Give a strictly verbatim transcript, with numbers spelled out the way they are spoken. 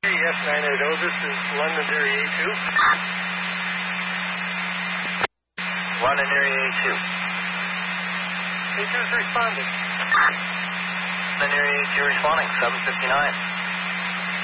Yes, nine eighty, this is Londonderry A two. Londonderry A two. A two is responding. Londonderry A two responding, seven fifty-nine.